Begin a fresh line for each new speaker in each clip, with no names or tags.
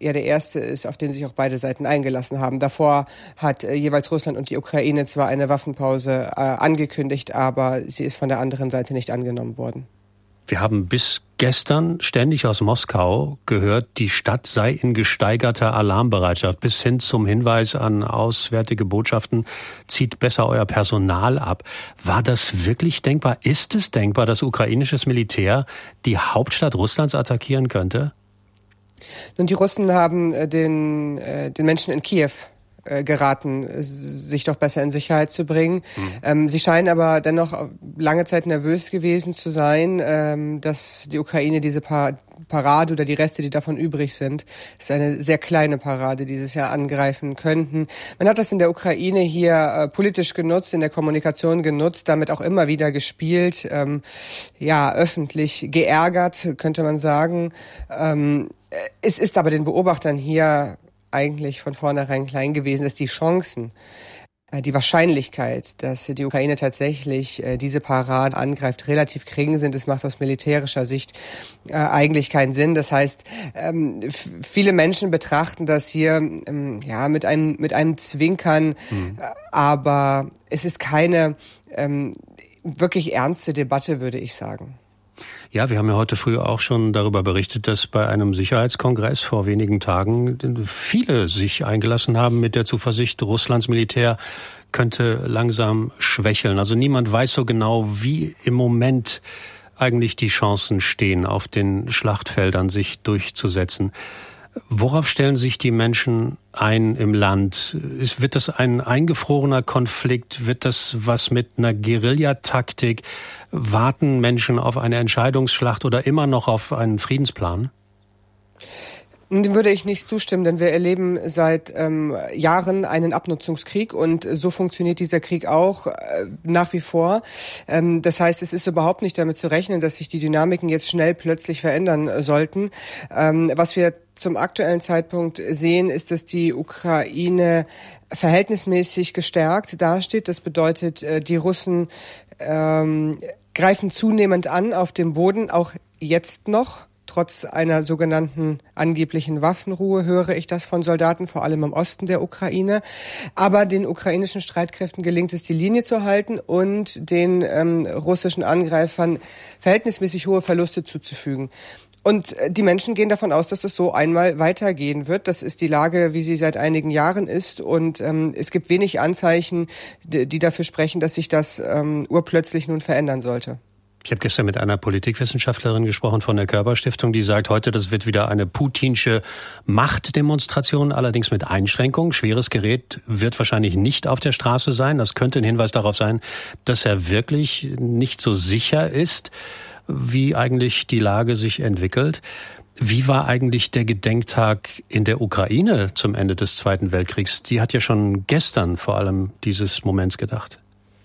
ja der erste ist, auf den sich auch beide Seiten eingelassen haben. Davor hat jeweils Russland und die Ukraine zwar eine Waffenpause angekündigt, aber sie ist von der anderen Seite nicht angenommen worden.
Wir haben bis gestern ständig aus Moskau gehört, die Stadt sei in gesteigerter Alarmbereitschaft, bis hin zum Hinweis an auswärtige Botschaften, zieht besser euer Personal ab. War das wirklich denkbar? Ist es denkbar, dass ukrainisches Militär die Hauptstadt Russlands attackieren könnte?
Nun, die Russen haben den Menschen in Kiew geraten, sich doch besser in Sicherheit zu bringen. Sie scheinen aber dennoch lange Zeit nervös gewesen zu sein, dass die Ukraine diese Parade oder die Reste, die davon übrig sind, ist eine sehr kleine Parade, dieses Jahr angreifen könnten. Man hat das in der Ukraine hier politisch genutzt, in der Kommunikation genutzt, damit auch immer wieder gespielt, öffentlich geärgert, könnte man sagen. Es ist aber den Beobachtern hier eigentlich von vornherein klein gewesen, dass die Chancen, die Wahrscheinlichkeit, dass die Ukraine tatsächlich diese Parade angreift, relativ gering sind. Es macht aus militärischer Sicht eigentlich keinen Sinn. Das heißt, viele Menschen betrachten das hier mit einem Zwinkern, aber es ist keine wirklich ernste Debatte, würde ich sagen.
Ja, wir haben ja heute früh auch schon darüber berichtet, dass bei einem Sicherheitskongress vor wenigen Tagen viele sich eingelassen haben mit der Zuversicht, Russlands Militär könnte langsam schwächeln. Also niemand weiß so genau, wie im Moment eigentlich die Chancen stehen, auf den Schlachtfeldern sich durchzusetzen. Worauf stellen sich die Menschen ein im Land? Wird das ein eingefrorener Konflikt? Wird das was mit einer Guerillataktik? Warten Menschen auf eine Entscheidungsschlacht oder immer noch auf einen Friedensplan?
Dem würde ich nicht zustimmen, denn wir erleben seit Jahren einen Abnutzungskrieg und so funktioniert dieser Krieg auch nach wie vor. Das heißt, es ist überhaupt nicht damit zu rechnen, dass sich die Dynamiken jetzt schnell plötzlich verändern sollten. Was wir zum aktuellen Zeitpunkt sehen, ist, dass die Ukraine verhältnismäßig gestärkt dasteht. Das bedeutet, die Russen greifen zunehmend an auf dem Boden, auch jetzt noch. Trotz einer sogenannten angeblichen Waffenruhe höre ich das von Soldaten, vor allem im Osten der Ukraine. Aber den ukrainischen Streitkräften gelingt es, die Linie zu halten und den russischen Angreifern verhältnismäßig hohe Verluste zuzufügen. Und die Menschen gehen davon aus, dass das so einmal weitergehen wird. Das ist die Lage, wie sie seit einigen Jahren ist. Und es gibt wenig Anzeichen, die dafür sprechen, dass sich das urplötzlich nun verändern sollte.
Ich habe gestern mit einer Politikwissenschaftlerin gesprochen von der Körber-Stiftung, die sagt heute, das wird wieder eine putinsche Machtdemonstration, allerdings mit Einschränkungen. Schweres Gerät wird wahrscheinlich nicht auf der Straße sein. Das könnte ein Hinweis darauf sein, dass er wirklich nicht so sicher ist, wie eigentlich die Lage sich entwickelt. Wie war eigentlich der Gedenktag in der Ukraine zum Ende des Zweiten Weltkriegs? Die hat ja schon gestern vor allem dieses Moments gedacht.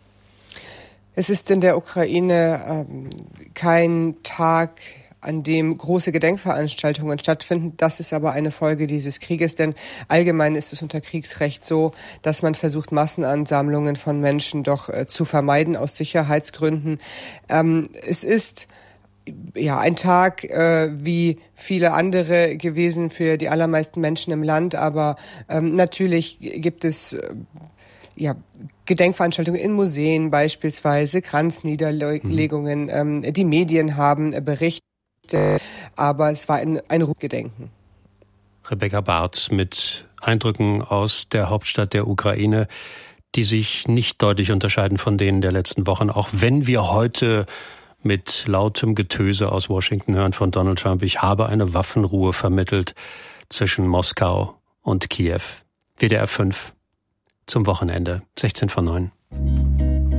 Es ist in der Ukraine kein Tag, an dem große Gedenkveranstaltungen stattfinden. Das ist aber eine Folge dieses Krieges, denn allgemein ist es unter Kriegsrecht so, dass man versucht, Massenansammlungen von Menschen doch zu vermeiden aus Sicherheitsgründen. Es ist ein Tag wie viele andere gewesen für die allermeisten Menschen im Land, aber natürlich gibt es Gedenkveranstaltungen in Museen beispielsweise, Kranzniederlegungen. Die Medien haben berichtet, aber es war ein Gedenken.
Rebecca Barth mit Eindrücken aus der Hauptstadt der Ukraine, die sich nicht deutlich unterscheiden von denen der letzten Wochen, auch wenn wir heute mit lautem Getöse aus Washington hören von Donald Trump, ich habe eine Waffenruhe vermittelt zwischen Moskau und Kiew. WDR 5 zum Wochenende, 6:45.